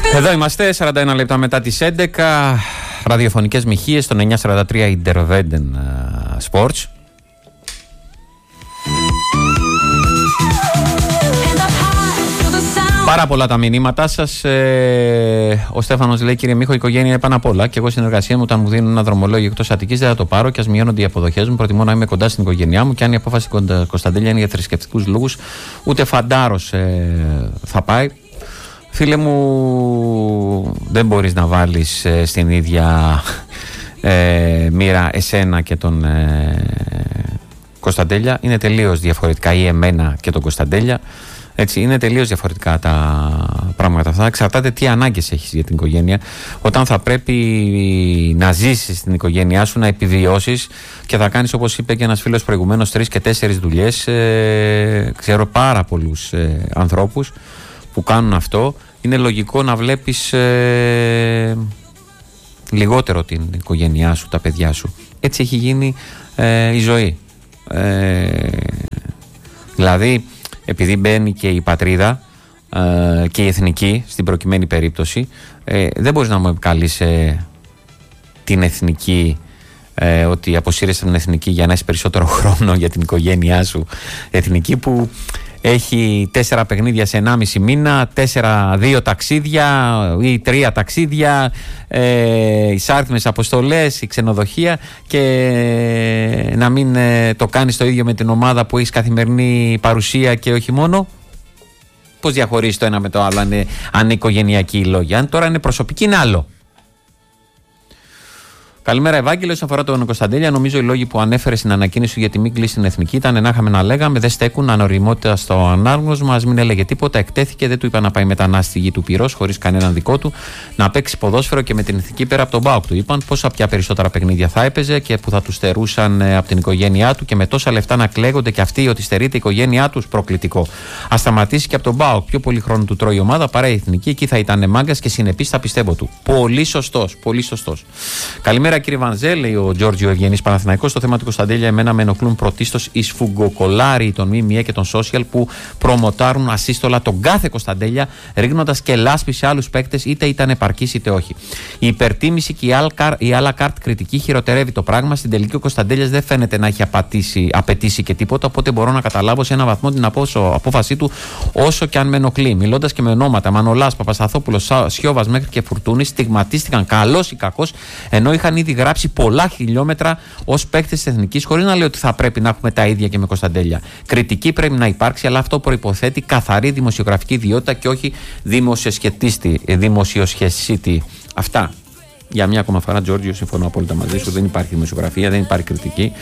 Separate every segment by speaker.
Speaker 1: Εδώ είμαστε, 41 λεπτά μετά τις 11, ραδιοφωνικές μοιχείες στον 943 Interveden Sports. Πάρα πολλά τα μηνύματά σας. Ο Στέφανος λέει: Κύριε Μίχο, η οικογένεια είναι πάνω απ' όλα. Και εγώ στην εργασία μου, όταν μου δίνουν ένα δρομολόγιο εκτός Αττικής, δεν θα το πάρω. Και ας μειώνονται οι αποδοχές μου. Προτιμώ να είμαι κοντά στην οικογένειά μου. Και αν η απόφαση Κωνσταντέλια είναι για θρησκευτικούς λόγους, ούτε φαντάρος θα πάει. Φίλε μου, δεν μπορείς να βάλεις στην ίδια μοίρα εσένα και τον Κωνσταντέλια. Είναι τελείως διαφορετικά, ή εμένα και τον Κωνσταντέλια. Έτσι, είναι τελείως διαφορετικά τα πράγματα αυτά. Εξαρτάται τι ανάγκες έχεις για την οικογένεια. Όταν θα πρέπει να ζήσεις την οικογένειά σου, να επιβιώσεις και θα κάνεις, όπως είπε και ένας φίλος προηγουμένως, 3 και 4 δουλειές. Ξέρω πάρα πολλούς ανθρώπους που κάνουν αυτό. Είναι λογικό να βλέπεις λιγότερο την οικογένειά σου, τα παιδιά σου. Έτσι έχει γίνει η ζωή. Δηλαδή, επειδή μπαίνει και η πατρίδα και η εθνική στην προκειμένη περίπτωση, δεν μπορείς να μου επικαλείς την εθνική, ότι αποσύρεσαι την εθνική για να έχεις περισσότερο χρόνο για την οικογένειά σου. Εθνική που έχει 4 παιχνίδια σε 1,5 μήνα, 2 ταξίδια ή 3 ταξίδια, εισάρθμες αποστολές, η ξενοδοχεία, και να μην το κάνεις το ίδιο με την ομάδα που έχεις καθημερινή παρουσία και όχι μόνο. Πώς διαχωρίζεις το ένα με το άλλο, αν είναι οικογενειακοί οι λόγοι? Αν τώρα είναι προσωπική, είναι άλλο. Καλημέρα, Ευάγγελο. Όσον αφορά τον Κωνσταντέλια, νομίζω οι λόγοι που ανέφερε στην ανακοίνωση για τη μην κλείσει την εθνική ήταν να είχαμε να λέγαμε, δεν στέκουν, ανοριμότητα στο ανάγνωσμα, ας μην έλεγε τίποτα. Εκτέθηκε, δεν του είπα να πάει μετανάστη στη γη του Πυρός, χωρίς κανέναν δικό του, να παίξει ποδόσφαιρο και με την εθνική πέρα από τον ΠΑΟΚ. Του είπαν πόσα πια περισσότερα παιχνίδια θα έπαιζε και που θα του στερούσαν από την οικογένειά του, και με τόσα λεφτά να κλαίγονται και αυτοί ότι στερείται η οικογένειά του, προκλητικό. Α σταματήσει και από τον ΠΑΟΚ. Πιο πολύ χρόνο του τρώει η ομάδα παρά η εθνική, εκεί θα ήταν μάγκα και συνεπής, θα πιστεύω του. Πολύ σωστός, πολύ σωστός. Καλημέρα, κύριε Βανζέ, λέει ο Γιώργιο Ευγενής Παναθηναϊκός. Στο θέμα του Κωνσταντέλια, εμένα με ενοχλούν πρωτίστως οι σφουγγοκολάροι των ΜΜΕ και των social που προμοτάρουν ασύστολα τον κάθε Κωνσταντέλια, ρίχνοντας και λάσπη σε άλλους παίκτες, είτε ήταν επαρκής είτε όχι. Η υπερτίμηση και η à la carte κριτική χειροτερεύει το πράγμα. Στην τελική, ο Κωνσταντέλιας δεν φαίνεται να έχει απαιτήσει και τίποτα, οπότε μπορώ να καταλάβω σε έναν βαθμό την απόφασή του, όσο και αν με ενοχλεί. Μιλώντας και με ονόματα, Μανολάς, Παπασταθόπουλος, Σιώβας μέχρι και Φουρτούνης, στιγματίστηκαν καλός ή κακός, ενώ είχαν ήδη γράψει πολλά χιλιόμετρα ως παίκτες της εθνικής, χωρίς να λέω ότι θα πρέπει να έχουμε τα ίδια και με Κωνσταντέλια. Κριτική πρέπει να υπάρξει, αλλά αυτό προϋποθέτει καθαρή δημοσιογραφική ιδιότητα και όχι δημοσιοσχεσίτη. Αυτά. Για μια ακόμα φορά, Τζόρτζιο, συμφωνώ απόλυτα μαζί σου. Δεν υπάρχει δημοσιογραφία, δεν υπάρχει κριτική.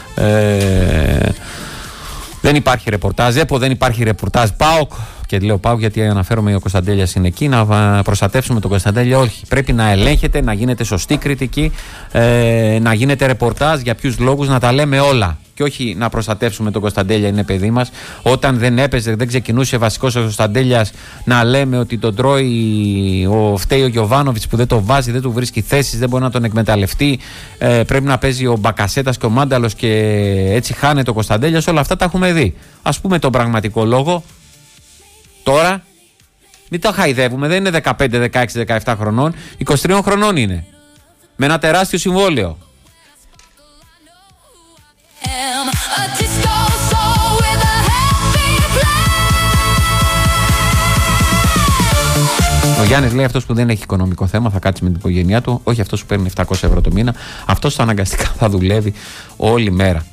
Speaker 1: Δεν υπάρχει ρεπορτάζ. Δεν υπάρχει ρεπορτάζ ΠΑΟΚ. Και λέω ΠΑΟΚ γιατί αναφέρομαι, ο Κωνσταντέλιας είναι εκεί. Να προστατεύσουμε τον Κωνσταντέλια, όχι. Πρέπει να ελέγχεται, να γίνεται σωστή κριτική, να γίνεται ρεπορτάζ, για ποιους λόγους, να τα λέμε όλα. Και όχι να προστατεύσουμε τον Κωνσταντέλια, είναι παιδί μας. Όταν δεν έπαιζε, δεν ξεκινούσε βασικός ο Κωνσταντέλιας, να λέμε ότι τον τρώει, φταίει ο Γιοβάνοβιτς που δεν το βάζει, δεν του βρίσκει θέσεις, δεν μπορεί να τον εκμεταλλευτεί. Πρέπει να παίζει ο Μπακασέτας και ο Μάνταλος και έτσι χάνεται ο Κωνσταντέλιας. Όλα αυτά τα έχουμε δει. Ας πούμε τον πραγματικό λόγο. Τώρα, μην τα χαϊδεύουμε, δεν είναι 15, 16, 17 χρονών, 23 χρονών είναι. Με ένα τεράστιο συμβόλαιο. Ο Γιάννης λέει: αυτός που δεν έχει οικονομικό θέμα θα κάτσει με την οικογένειά του, όχι αυτός που παίρνει 700 ευρώ το μήνα. Αυτός αναγκαστικά θα δουλεύει όλη μέρα.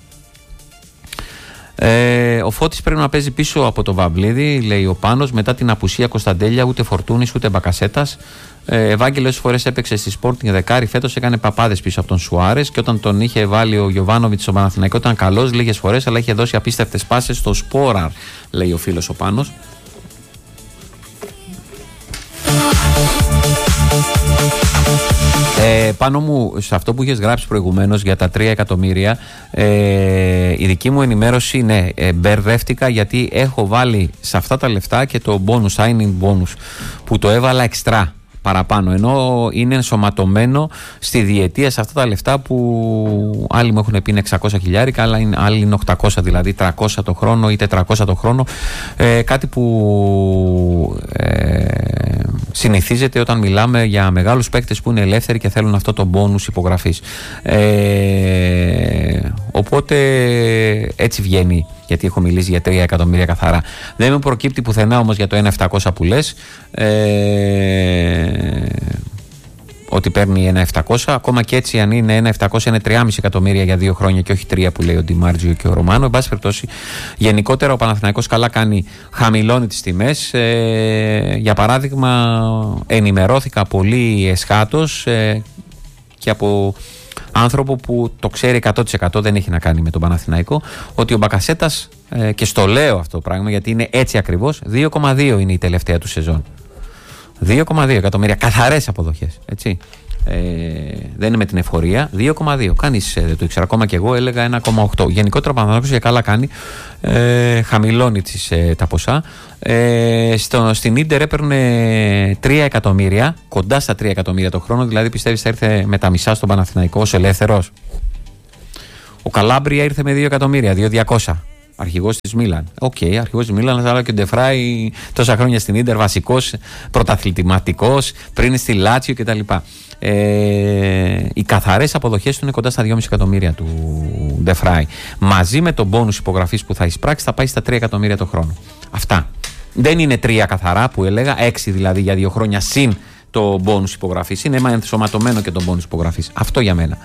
Speaker 1: Ο Φώτης πρέπει να παίζει πίσω από το Βαμπλίδη, λέει ο Πάνος, μετά την απουσία Κωνσταντέλια, ούτε Φορτούνης ούτε Μπακασέτας. Ευάγγελο, όσες φορές έπαιξε στη Sporting δεκάρι, φέτος έκανε παπάδες πίσω από τον Σουάρες, και όταν τον είχε βάλει ο Γιοβάνοβιτς στο Παναθηναϊκό ήταν καλός λίγες φορές, αλλά είχε δώσει απίστευτες πάσες στο Σπόραρ, λέει ο φίλος ο Πάνος. Πάνω μου, σε αυτό που είχες γράψει προηγουμένως για τα 3 εκατομμύρια, η δική μου ενημέρωση είναι μπερδεύτηκα, γιατί έχω βάλει σε αυτά τα λεφτά και το bonus, signing bonus, που το έβαλα εξτρά παραπάνω, ενώ είναι ενσωματωμένο στη διετία σε αυτά τα λεφτά που άλλοι μου έχουν πει είναι 600 χιλιάρικα, άλλοι είναι 800, δηλαδή 300 το χρόνο ή 400 το χρόνο, κάτι που συνηθίζεται όταν μιλάμε για μεγάλους παίκτες που είναι ελεύθεροι και θέλουν αυτό το μπόνους υπογραφής. Οπότε έτσι βγαίνει, γιατί έχω μιλήσει για 3 εκατομμύρια καθαρά. Δεν με προκύπτει πουθενά όμως για το 1.700 που λες, ότι παίρνει 1.700. Ακόμα και έτσι, αν είναι 1.700, είναι 3,5 εκατομμύρια για 2 χρόνια και όχι 3 που λέει ο Ντι Μάρτζιο και ο Ρωμάνο. Εν πάση περιπτώσει, γενικότερα ο Παναθηναϊκός καλά κάνει, χαμηλώνει τις τιμές. Για παράδειγμα, ενημερώθηκα πολύ εσχάτως και από άνθρωπο που το ξέρει 100%, δεν έχει να κάνει με τον Παναθηναϊκό, ότι ο Μπακασέτας, και στο λέω αυτό το πράγμα γιατί είναι έτσι ακριβώς, 2,2 είναι η τελευταία του σεζόν. 2,2 εκατομμύρια καθαρές αποδοχές, έτσι. Δεν είναι με την εφορία. 2,2. Κανείς δεν το ήξερα. Ακόμα και εγώ έλεγα 1,8. Γενικότερα ο Παναθηναϊκός για καλά κάνει. Χαμηλώνει τα ποσά. Στην Ίντερ έπαιρνε 3 εκατομμύρια, κοντά στα 3 εκατομμύρια το χρόνο. Δηλαδή πιστεύεις θα ήρθε με τα μισά στον Παναθηναϊκό ως ελεύθερος? Ο Καλάμπρια ήρθε με 2 εκατομμύρια, 2.200. Αρχηγός της Μίλαν. Αρχηγός της Μίλαν, αλλά και ο Ντεφράι τόσα χρόνια στην Ίντερ, βασικός, πρωταθλητηματικός, πριν στη Λάτσιο κτλ. Οι καθαρές αποδοχές του είναι κοντά στα 2,5 εκατομμύρια του Ντεφράι. Μαζί με τον μπόνους υπογραφής που θα εισπράξει, θα πάει στα 3 εκατομμύρια το χρόνο. Αυτά. Δεν είναι 3 καθαρά που έλεγα, 6 δηλαδή για 2 χρόνια συν το μπόνους υπογραφής. Είναι ενσωματωμένο και το μπόνους υπογραφής. Αυτό για μένα.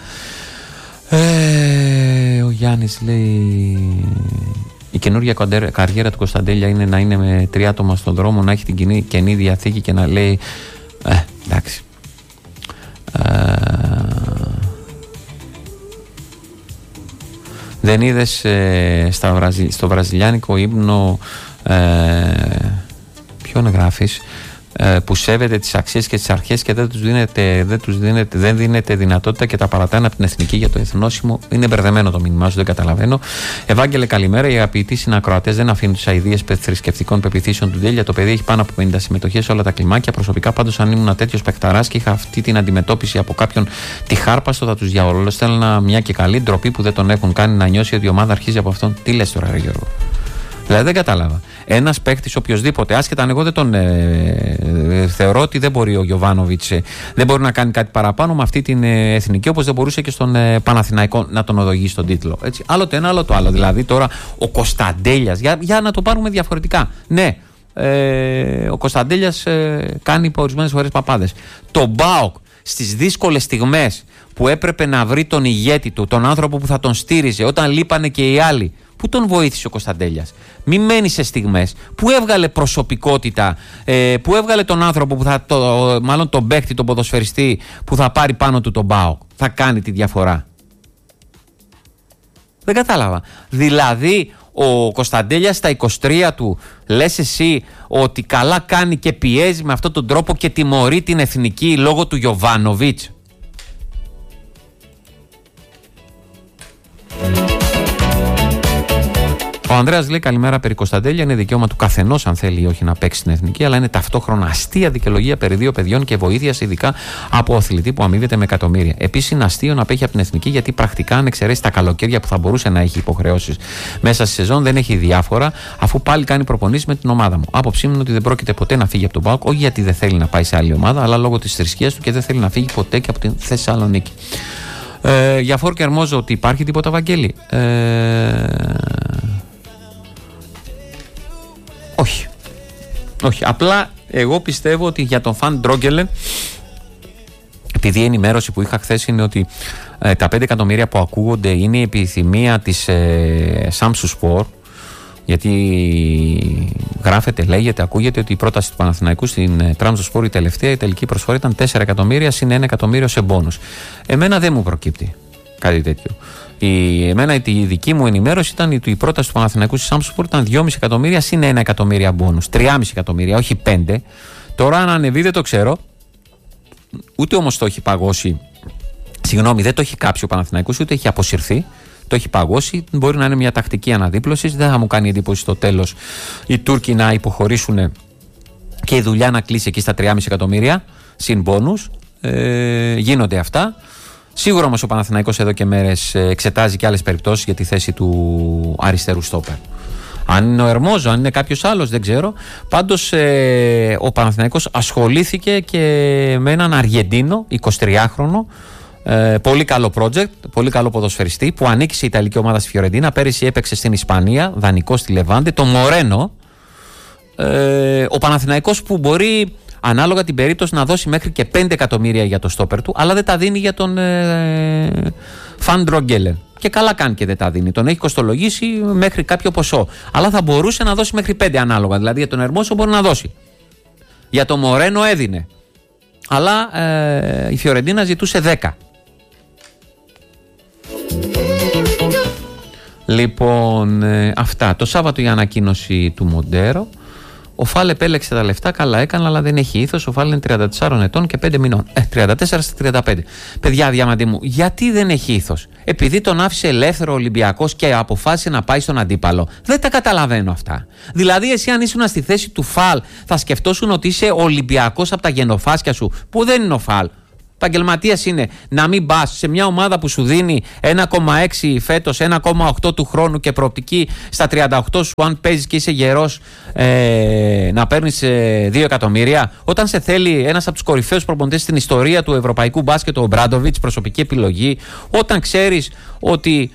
Speaker 1: Ο Γιάννης λέει: η καινούργια καριέρα του Κωνσταντέλια είναι να είναι με 3 άτομα στον δρόμο, να έχει την καινή διαθήκη και να λέει εντάξει. Δεν είδες στο βραζιλιάνικο ύμνο ποιον γράφεις, που σέβεται τις αξίες και τις αρχές και δεν δίνεται δυνατότητα και τα παρατάνε από την εθνική για το εθνόσημο? Είναι μπερδεμένο το μήνυμά σου, δεν καταλαβαίνω. Ευάγγελε, καλημέρα. Οι αγαπητοί συνακροατές δεν αφήνουν τις αηδίες θρησκευτικών πεποιθήσεων του Ντέλια. Το παιδί έχει πάνω από 50 συμμετοχές σε όλα τα κλιμάκια. Προσωπικά, πάντως, αν ήμουν τέτοιος παιχταράς και είχα αυτή την αντιμετώπιση από κάποιον τυχάρπαστο, θα τους διαολόστελνα μια και καλή ντροπή που δεν τον έχουν κάνει να νιώσει ότι η ομάδα αρχίζει από αυτόν. Τι λες τώρα, Γιώργο? Δηλαδή δεν κατάλαβα. Ένας παίκτης οποιοδήποτε, άσχετα αν εγώ δεν τον θεωρώ ότι δεν μπορεί ο Γιοβάνοβιτς, δεν μπορεί να κάνει κάτι παραπάνω με αυτή την εθνική, όπως δεν μπορούσε και στον Παναθηναϊκό να τον οδηγεί στον τίτλο. Έτσι. Άλλο το ένα, άλλο το άλλο. Δηλαδή τώρα ο Κωνσταντέλιας, για να το πάρουμε διαφορετικά. Ναι, ο Κωνσταντέλιας κάνει ορισμένες φορές παπάδες. Το ΜΠΑΟΚ στις δύσκολες στιγμές που έπρεπε να βρει τον ηγέτη του, τον άνθρωπο που θα τον στήριζε, όταν λείπανε και οι άλλοι, πού τον βοήθησε ο Κωνσταντέλιας? Μη μένει σε στιγμές που έβγαλε προσωπικότητα, που έβγαλε τον άνθρωπο που μάλλον τον παίκτη, τον ποδοσφαιριστή που θα πάρει πάνω του τον ΠΑΟΚ. Θα κάνει τη διαφορά. Δεν κατάλαβα. Δηλαδή ο Κωνσταντέλιας στα 23 του, λες εσύ ότι καλά κάνει και πιέζει με αυτόν τον τρόπο και τιμωρεί την εθνική λόγω του Γιοβάνοβιτς? Ο Ανδρέας λέει: καλημέρα, περί Κωνσταντέλια. Είναι δικαίωμα του καθενός αν θέλει ή όχι να παίξει στην εθνική, αλλά είναι ταυτόχρονα αστεία δικαιολογία περί 2 παιδιών και βοήθειας, ειδικά από αθλητή που αμείβεται με εκατομμύρια. Επίσης, είναι αστείο να απέχει από την εθνική, γιατί πρακτικά, αν εξαιρέσει τα καλοκαίρια που θα μπορούσε να έχει υποχρεώσεις μέσα στη σεζόν, δεν έχει διάφορα, αφού πάλι κάνει προπονήσεις με την ομάδα μου. Άποψή μου είναι ότι δεν πρόκειται ποτέ να φύγει από τον ΠΑΟΚ, όχι γιατί δεν θέλει να πάει σε άλλη ομάδα, αλλά λόγω της θρησκείας του και δεν θέλει να φύγει ποτέ και από την Θεσσαλονίκη. Για Φόρ και Αρμόζο, ότι υπάρχει τίποτα, Βαγγέλη? Όχι. Απλά εγώ πιστεύω ότι για τον Φαν Ντρόγκελεν, επειδή η ενημέρωση που είχα χθες είναι ότι τα 5 εκατομμύρια που ακούγονται είναι η επιθυμία της Σάμσου Σπορ, γιατί γράφεται, λέγεται, ακούγεται ότι η πρόταση του Παναθηναϊκού στην Τραμσο Σπορ, η τελευταία, η τελική προσφορά ήταν 4 εκατομμύρια συν 1 εκατομμύριο σε μπόνους. Εμένα δεν μου προκύπτει κάτι τέτοιο. Εμένα η δική μου ενημέρωση ήταν ότι η πρόταση του Παναθηναϊκού στη Σάμσου Σπορ ήταν 2,5 εκατομμύρια συν 1 εκατομμύρια μπόνους. 3,5 εκατομμύρια, όχι 5. Τώρα αν ανεβεί δεν το ξέρω. Ούτε όμως το έχει παγώσει. Συγγνώμη, δεν το έχει κάψει ο Παναθηναϊκός, ούτε έχει αποσυρθεί. Το έχει παγώσει. Μπορεί να είναι μια τακτική αναδίπλωση. Δεν θα μου κάνει εντύπωση στο τέλος οι Τούρκοι να υποχωρήσουν και η δουλειά να κλείσει εκεί στα 3,5 εκατομμύρια συν μπόνους. Γίνονται αυτά. Σίγουρα όμως ο Παναθηναϊκός εδώ και μέρες εξετάζει και άλλες περιπτώσεις για τη θέση του αριστερού στόπερ. Αν είναι ο Ερμόζο, αν είναι κάποιος άλλος, δεν ξέρω. Πάντως ο Παναθηναϊκός ασχολήθηκε και με έναν Αργεντίνο, 23χρονο. Πολύ καλό project, πολύ καλό ποδοσφαιριστή που ανήκει σε Ιταλική ομάδα στη Φιωρεντίνα. Πέρυσι έπαιξε στην Ισπανία, δανεικό στη Λεβάντε. Το Μορένο. Ο Παναθηναϊκός που μπορεί ανάλογα την περίπτωση να δώσει μέχρι και 5 εκατομμύρια για το στόπερ του, αλλά δεν τα δίνει για τον Φαν Ντρόγκελεν. Και καλά κάνει και δεν τα δίνει. Τον έχει κοστολογήσει μέχρι κάποιο ποσό. Αλλά θα μπορούσε να δώσει μέχρι 5 ανάλογα. Δηλαδή για τον Ερμόσο μπορεί να δώσει. Για τον Μορένο έδινε. Αλλά η Φιωρεντίνα ζητούσε 10. Λοιπόν, αυτά. Το Σάββατο η ανακοίνωση του Μοντέρο. Ο Φάλ επέλεξε τα λεφτά, καλά έκανε, αλλά δεν έχει ήθος. Ο Φάλ είναι 34 ετών και 5 μηνών. 34 στα 35. Παιδιά, διαμαντή μου, γιατί δεν έχει ήθος? Επειδή τον άφησε ελεύθερο ο Ολυμπιακός και αποφάσισε να πάει στον αντίπαλο. Δεν τα καταλαβαίνω αυτά. Δηλαδή, εσύ αν ήσουν στη θέση του Φάλ, θα σκεφτόσουν ότι είσαι Ολυμπιακός από τα γενοφάσκια σου, που δεν είναι ο Φάλ. Επαγγελματίας είναι, να μην πας σε μια ομάδα που σου δίνει 1,6 φέτος, 1,8 του χρόνου και προοπτική στα 38 σου, αν παίζεις και είσαι γερός, να παίρνεις 2 εκατομμύρια. Όταν σε θέλει ένας από τους κορυφαίους προπονητές στην ιστορία του ευρωπαϊκού μπάσκετ, ο Μπράντοβιτς, προσωπική επιλογή, όταν ξέρεις ότι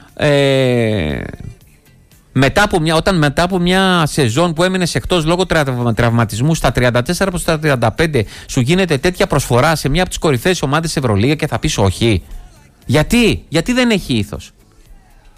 Speaker 1: μετά από μια σεζόν που έμεινες εκτός λόγω τραυματισμού στα 34 προς τα 35 σου γίνεται τέτοια προσφορά σε μια από τις κορυφαίες ομάδες της Ευρωλίγα και θα πεις όχι? Γιατί δεν έχει ήθος?